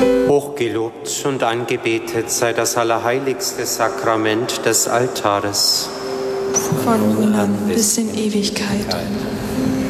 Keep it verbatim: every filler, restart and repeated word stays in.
Hochgelobt und angebetet sei das allerheiligste Sakrament des Altares. Von nun an bis in Ewigkeit.